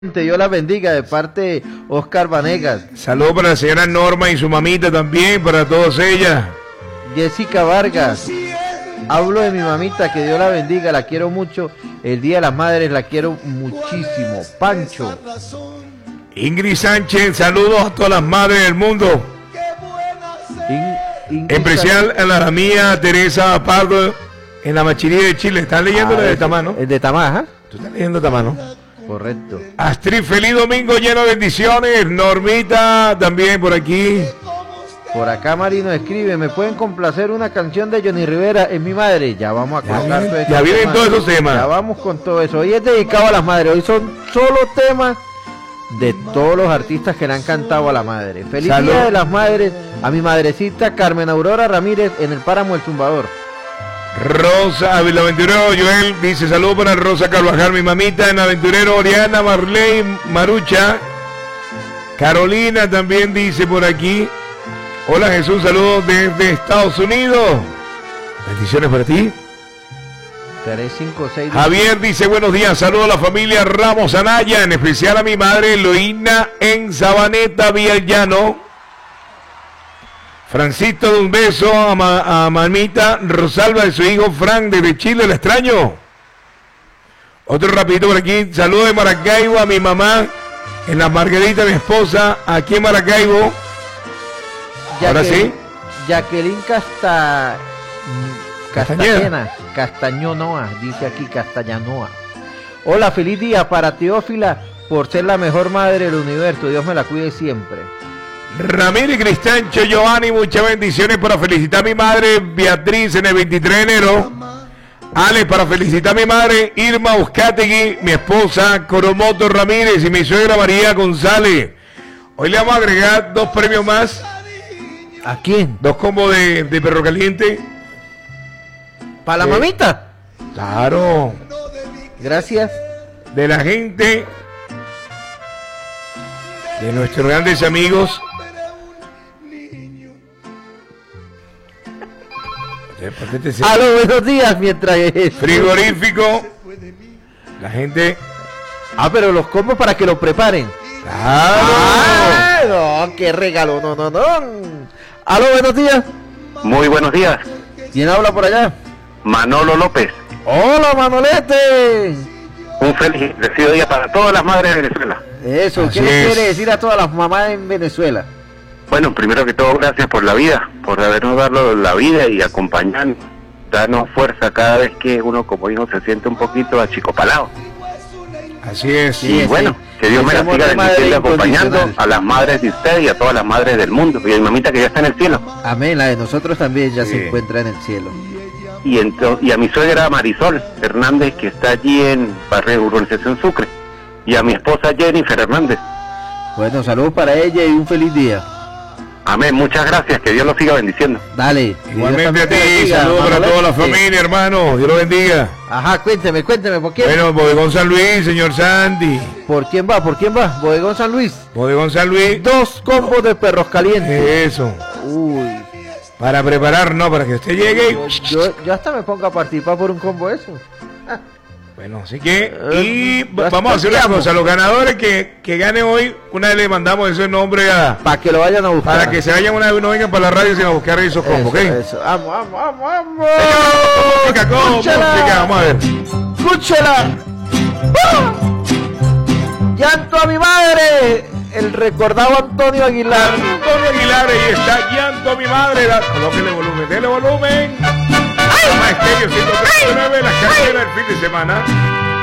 Dios la bendiga de parte de Oscar Vanegas. Saludos para la señora Norma y su mamita también, para todas ellas. Jessica Vargas. Hablo de mi mamita, que Dios la bendiga, la quiero mucho. El Día de las Madres la quiero muchísimo. Pancho. Ingrid Sánchez, saludos a todas las madres del mundo. En especial a la mía Teresa Pardo en la Machiría de Chile. ¿Estás leyendo la de Tamá, no? El de Tamá, ¿ah? Tú estás leyendo Tamá, ¿no? Correcto. Astrid, feliz domingo lleno de bendiciones. Normita también por aquí. Por acá Marino escribe, ¿me pueden complacer una canción de Johnny Rivera? Es mi madre. Ya vamos a colocar todo ya vienen todos esos temas. Ya vamos con todo eso. Hoy es dedicado a las madres. Hoy son solo temas de todos los artistas que le han cantado a la madre. Feliz Salud. Día de las Madres a mi madrecita Carmen Aurora Ramírez en el Páramo El Zumbador. Rosa Aventurero Joel dice saludos para Rosa Carvajal, mi mamita en Aventurero, Oriana Marley Marucha. Carolina también dice por aquí. Hola Jesús, saludos desde Estados Unidos. Bendiciones para ti. 356. Javier dice buenos días, saludos a la familia Ramos Anaya, en especial a mi madre Eloína en Sabaneta, Villallano. Francisco, de un beso a mamita Rosalba de su hijo Frank desde Chile, la extraño. Otro rapidito por aquí, saludos de Maracaibo a mi mamá en la Margarita, mi esposa, aquí en Maracaibo. Ahora sí. Jacqueline Castañonoa, dice aquí Castañanoa. Hola, feliz día para Teófila por ser la mejor madre del universo. Dios me la cuide siempre. Ramírez Cristancho Giovanni, muchas bendiciones para felicitar a mi madre Beatriz en el 23 de enero. Ale, para felicitar a mi madre Irma Uzcategui, mi esposa Coromoto Ramírez y mi suegra María González. Hoy le vamos a agregar 2 premios más. ¿A quién? 2 combos de perro caliente. ¿Para la mamita? Claro. Gracias. De la gente, de nuestros grandes amigos. Aló, buenos días, mientras es frigorífico. La gente. Pero los combos para que los preparen. ¡Claro! No, qué regalo, no. Aló, buenos días. Muy buenos días. ¿Quién habla por allá? Manolo López. Hola, Manolete. Un feliz bendecido día para todas las madres de Venezuela. Eso, Así ¿qué le es. quiere decir a todas las mamás en Venezuela? Bueno, primero que todo, gracias por la vida, por habernos dado la vida y acompañarnos, darnos fuerza cada vez que uno como hijo se siente un poquito achicopalado. Así es. Sí, Y bueno, que Dios me la siga bendiciendo y acompañando a las madres de usted y a todas las madres del mundo. Y a mi mamita que ya está en el cielo. Amén, la de nosotros también ya Sí. se encuentra en el cielo. Y a mi suegra Marisol Hernández, que está allí en Barrio Urbanización Sucre. Y a mi esposa Jennifer Hernández. Bueno, saludos para ella y un feliz día. Amén, muchas gracias, que Dios los siga bendiciendo. Dale. Igualmente a ti, saludos para toda la familia, hermano. Dios lo bendiga. Ajá, cuénteme, ¿por quién? Bueno, Bodegón San Luis, señor Sandy. ¿Por quién va? Bodegón San Luis. Bodegón San Luis. 2 combos de perros calientes. Eso. Uy. Para preparar, no, para que usted llegue. Yo hasta me pongo a participar por un combo de eso. Bueno, así que, y ya vamos a hacer una estudiamos. cosa, los ganadores que ganen hoy, una vez le mandamos ese nombre Para que lo vayan a buscar. para que se vayan una vez, no vengan para la radio sino a buscar esos combos, ¿ok? Eso. Vamos. Música, con Escúchala. música, vamos a ver. ¡Escúchela! ¡Ah! ¡Llanto a mi madre! El recordado Antonio Aguilar. Antonio Aguilar, ahí está, llanto a mi madre. Colóquele volumen, dele volumen. Toma Estéreo 139, la carrera del fin de semana.